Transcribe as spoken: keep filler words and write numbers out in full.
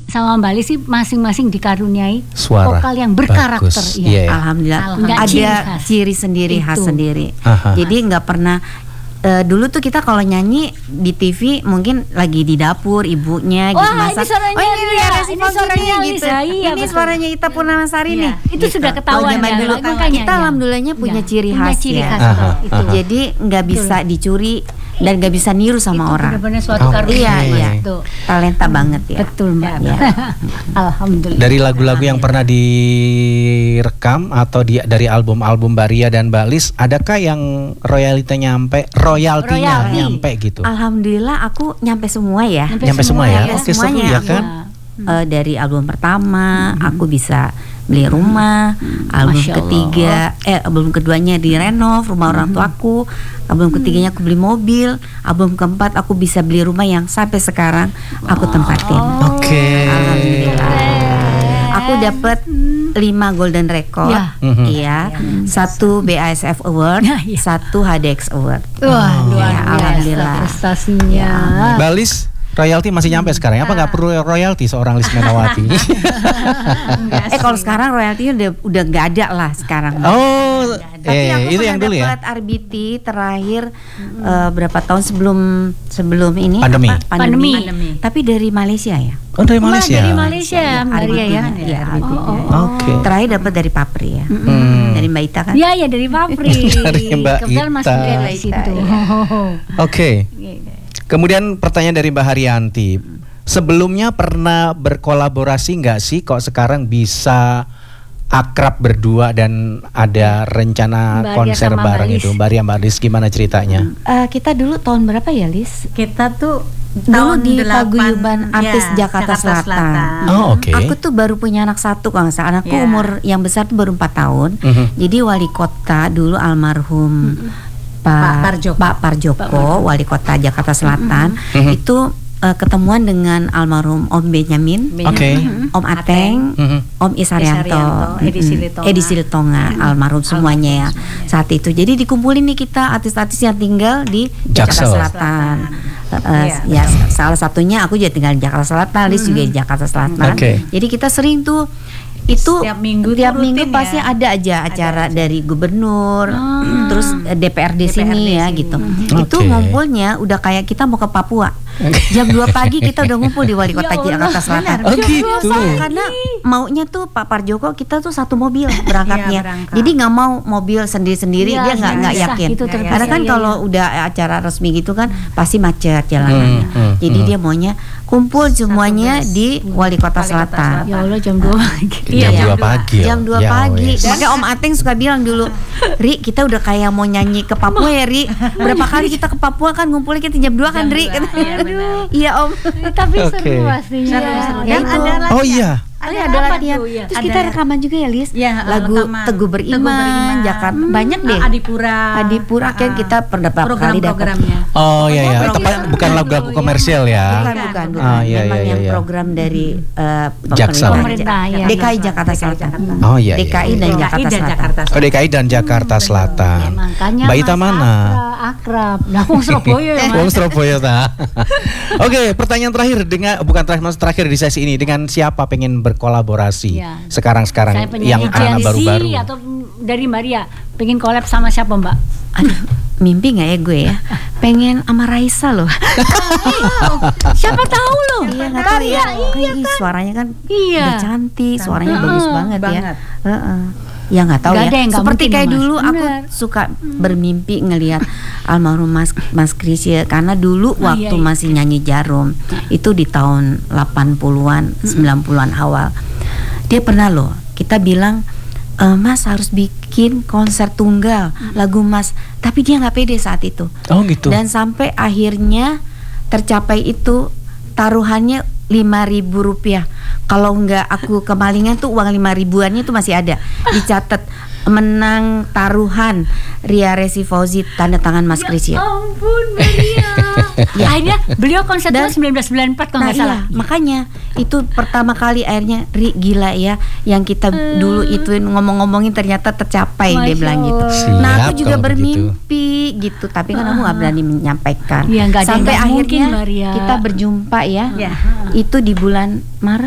sama Mbak Lis sih masing-masing dikaruniai suara vokal yang berkarakter. bagus. Ya. Yeah. Alhamdulillah, Alhamdulillah. ada Ciri khas. ciri sendiri, Itu. khas sendiri. Aha. Jadi nggak pernah. Uh, dulu tuh kita kalau nyanyi di T V mungkin lagi di dapur ibunya gitu Wah, masak. ini suaranya oh ini dia, dia Resi ini Fauzia suaranya nih, gitu. Lisa, iya, ini betul. suaranya Ita Purnamasari Iya, nih. itu sudah ketahuan Kalau zaman ya, dulu makanya kita ya. alhamdulillahnya punya Ya, ciri punya khas ciri ya. khas Aha, itu. Jadi nggak bisa dicuri dan nggak bisa niru sama Itu orang. benar-benar suatu Oh, karunia. iya, iya. Itu. Talenta banget ya. Betul Mbak. Ya. Alhamdulillah. Dari lagu-lagu yang pernah direkam atau di, dari album-album Mbak Ria dan Mbak Lis, adakah yang royaltinya nyampe, royaltinya Royalti. nyampe gitu? Alhamdulillah aku nyampe semua ya. Nyampe semua ya? Nyampe Oke, seru semuanya. ya kan? Eh, dari album pertama aku bisa beli rumah, album Masya ketiga eh album keduanya direnov rumah orang tuaku, album ketiganya aku beli mobil, album keempat aku bisa beli rumah yang sampai sekarang aku tempatin. Oke. Alhamdulillah. Aku dapat lima golden record, Ya. Mhm. iya, satu B A S F Award, Ya, ya. satu H D X Award. Wah, Oh. luar Ya, biasa alhamdulillah. prestasinya. Mbak Lis, royalti masih nyampe sekarang? Apa nggak perlu royalti seorang Lis Menawati? Eh kalau sekarang royaltinya udah udah nggak ada lah sekarang. Oh, Tapi eh aku itu pernah yang dulu ya. dapat R B T terakhir eh, berapa tahun sebelum sebelum ini Pandemi. apa? Pandemi. Pandemi. Tapi dari Malaysia ya. Oh, dari Malah Malaysia. dari Malaysia, Mbak R B T Ria ya. Iya, R B T. Oh, oh, oh. Oke. Terakhir dapat dari Papri ya. Hmm. Dari Mbak Ita kan. Iya, ya dari Papri. Dari Mbak Kebetulan Mas Ita. Ria di Mbak Ita, situ. iya. Oke. Kemudian pertanyaan dari Mbak Haryanti. Sebelumnya pernah berkolaborasi nggak sih? Kok sekarang bisa akrab berdua dan ada rencana Mbak Ria konser sama bareng Mbak Lis. itu? Mbak Ria, Mbak Lis, gimana ceritanya? Eh, kita dulu tahun berapa ya, Lis? Kita tuh Dulu tahun di delapan, Paguyuban Artis ya, Jakarta Selatan. Oh, oke. Aku tuh baru punya anak satu kalau nggak salah. Anakku Ya. umur yang besar tuh baru empat tahun. Mhm. Jadi wali kota dulu almarhum Pak Pak Parjoko. Pak Parjoko, wali kota Jakarta Selatan, Mhm. itu eh, ketemuan dengan almarhum Om Benyamin, Oke. Om Ateng, Mhm. Om Isarianto, Isarianto, Edi Mhm. Silitonga. Edi Silitonga, almarhum semuanya ya saat itu. Jadi dikumpulin nih kita artis-artis yang tinggal di Jakarta Jaksel. Selatan. Eh, Iya. ya salah satunya aku juga tinggal di Jakarta Selatan, Lis juga di Jakarta Selatan. Oke. Jadi kita sering tuh itu Setiap minggu tiap tuh minggu rutin pasti ya. ada aja acara aja. dari gubernur, terus eh, D P R D D P R D sini ya sini. gitu. Mhm. Itu Oke. ngumpulnya udah kayak kita mau ke Papua. Jam dua pagi kita udah ngumpul di wali kota Ya Allah, Jakarta Selatan. Oh, gitu. Karena maunya tuh Pak Parjoko kita tuh satu mobil berangkatnya. Iya, berangkat. Jadi nggak mau mobil sendiri-sendiri, Iya, dia nggak nggak susah yakin. gitu terbiasa. Karena kan Iya, kalau iya. udah acara resmi gitu kan pasti macet jalanannya. Hmm, hmm, Jadi hmm. dia maunya kumpul semuanya bus. di wali kota Wali Kota Selatan. Selatan. Ya Allah jam dua pagi. Jam Iya, dua jam pagi. ya? Jam dua Ya pagi. wes. Makanya Om Ateng suka bilang dulu, Ri kita udah kayak mau nyanyi ke Papua ya Ri. Berapa kali kita ke Papua kan ngumpulnya kita jam dua kan Jam Ri. dua, iya, benar. Iya Om. Tapi Oke. seru pastinya. Seru, seru. Ya Dan itu. ada lagi Oh iya. Ada, Ada ada apa latihan. tuh, ya? Terus Ada. kita rekaman juga ya Lis. Ya, Lagu rekaman. Teguh Beriman, Teguh Beriman. Jakarta. Hmm, Banyak deh. Adipura. Adipura kan Ah, kita pernah berapa kali dapat. program-programnya. Oh iya ya. Program. Tepat bukan lagu-lagu komersial ya. Bukan, bukan, bukan. Ah, iya, Memang iya, yang iya. program dari eh, Jaksel. Pemerintah, ya. D K I Jakarta Selatan. Oh iya. D K I iya. dan D K I Jakarta dan Selatan. Jakarta Oh, D K I dan Jakarta Selatan. Ya, makanya Mbak Ita Mas mana? Akrab, akrab. Nah, wong Surabaya ya, Mas. Wong Surabaya ta. Oke, pertanyaan terakhir dengan bukan terakhir mas terakhir di sesi ini, dengan siapa pengen berkolaborasi Ya. sekarang-sekarang Saya penyanyi yang anak Gen Z baru-baru? atau dari Maria pengen collab sama siapa Mbak? Aduh, mimpi nggak ya gue ya? Pengen sama Raisa loh. Siapa tahu loh. Iya nggak tahu ya. Iya Ih, suaranya kan Iya. udah cantik, suaranya Heeh, bagus banget, banget. ya. Heeh. Ya nggak tahu Nggak ya. ada yang nggak Seperti mungkin kayak ya, Mas. dulu aku Bener. suka bermimpi ngelihat almarhum Mas Mas Krisya karena dulu Oh, waktu iya, iya. masih nyanyi Jarum itu di tahun delapan puluhan, sembilan puluhan awal. Dia pernah loh, kita bilang e, Mas harus bikin konser tunggal lagu Mas, tapi dia nggak pede saat itu. Oh gitu. Dan sampai akhirnya tercapai itu taruhannya lima ribu rupiah. Kalau nggak aku kemalingan tuh uang lima ribuannya tuh masih ada. Dicatat menang taruhan Ria Resi Fauzi tanda tangan Mas Krisya. Ampun Maria. Akhirnya beliau konser tahun seribu sembilan ratus sembilan puluh empat kalau Nah nggak iya, salah. makanya itu pertama kali akhirnya Ri gila ya yang kita dulu ituin ngomong-ngomongin ternyata tercapai dia Masya bilang gitu. Allah. Nah Siap aku juga kalau bermimpi gitu, tapi kan aku nggak berani menyampaikan. Iya, nggak ada yang Sampai nggak mungkin, akhirnya Mbak Ria. kita berjumpa ya, Ya. itu di bulan Maret.